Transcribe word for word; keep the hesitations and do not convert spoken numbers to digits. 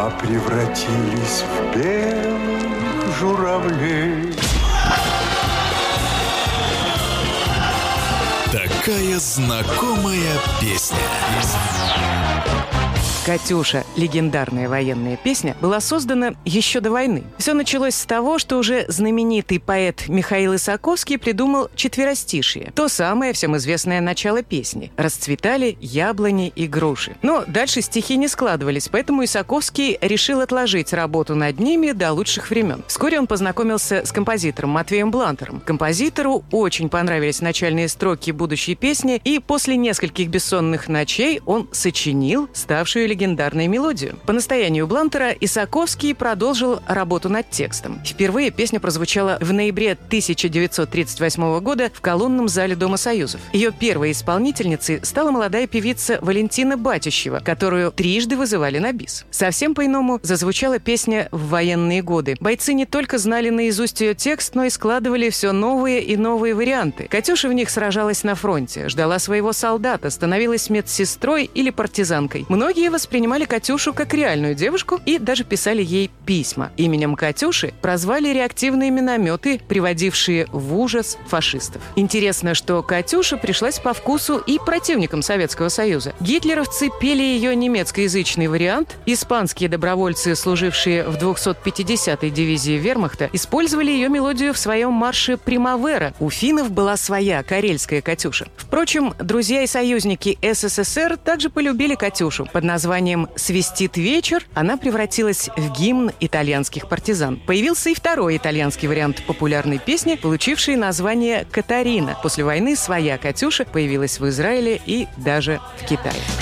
а превратились в белых журавлей. Такая знакомая песня. «Катюша» — легендарная военная песня, была создана еще до войны. Все началось с того, что уже знаменитый поэт Михаил Исаковский придумал четверостишие. То самое всем известное начало песни. Расцветали яблони и груши. Но дальше стихи не складывались, поэтому Исаковский решил отложить работу над ними до лучших времен. Вскоре он познакомился с композитором Матвеем Блантером. Композитору очень понравились начальные строки будущей песни, и после нескольких бессонных ночей он сочинил ставшую легендарную мелодию. По настоянию Блантера Исаковский продолжил работу над текстом. Впервые песня прозвучала в ноябре тысяча девятьсот тридцать восьмого года в колонном зале Дома Союзов. Ее первой исполнительницей стала молодая певица Валентина Батищева, которую трижды вызывали на бис. Совсем по-иному зазвучала песня в военные годы. Бойцы не только знали наизусть ее текст, но и складывали все новые и новые варианты. Катюша в них сражалась на фронте, ждала своего солдата, становилась медсестрой или партизанкой. Многие воспринимали Катюшу как реальную девушку и даже писали ей письма. Именем Катюши прозвали реактивные минометы, приводившие в ужас фашистов. Интересно, что Катюша пришлась по вкусу и противникам Советского Союза. Гитлеровцы пели ее немецкоязычный вариант, испанские добровольцы, служившие в двухсот пятидесятой дивизии вермахта, использовали ее мелодию в своем марше «Примавера». У финнов была своя карельская Катюша. Впрочем, друзья и союзники СССР также полюбили Катюшу. Под названием «Свистит вечер» она превратилась в гимн итальянских партизан. Появился и второй итальянский вариант популярной песни, получивший название «Катарина». После войны своя Катюша появилась в Израиле и даже в Китае.